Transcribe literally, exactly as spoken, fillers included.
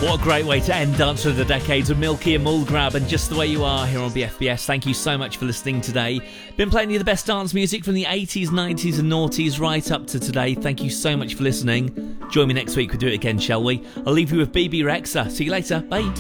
What a great way to end Dance of the Decades with Milky and Mulgrab and Just the Way You Are here on B F B S. Thank you so much for listening today. Been playing you the best dance music from the eighties, nineties and noughties right up to today. Thank you so much for listening. Join me next week, we'll do it again, shall we? I'll leave you with B B Rexa. See you later. Bye.